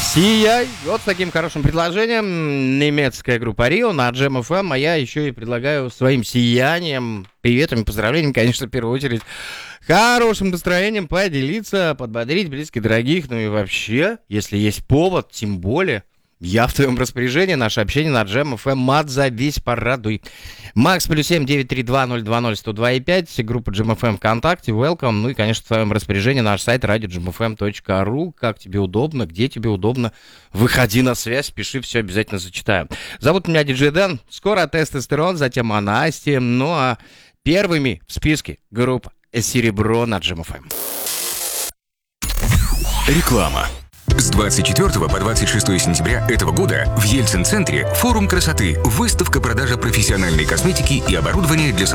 Сияй. Вот с таким хорошим предложением немецкая группа Рио на Jam FM, а я еще и предлагаю своим сиянием, приветом и поздравлением, конечно, в первую очередь, хорошим настроением поделиться, подбодрить близких, дорогих, ну и вообще, если есть повод, тем более, я в твоем распоряжении, наше общение на Jam FM, мат завись, порадуй. Макс +7 932-020-102,5, группа Jam FM ВКонтакте, welcome, ну и, конечно, в твоем распоряжении наш сайт radio.jamfm.ru, как тебе удобно, где тебе удобно, выходи на связь, пиши, все обязательно зачитаю. Зовут меня Диджей Дэн, скоро Тестостерон, затем Анасти, ну а первыми в списке группа Серебро на Jam FM. Реклама. С 24 по 26 сентября этого года в Ельцин-центре форум красоты, выставка продажа профессиональной косметики и оборудования для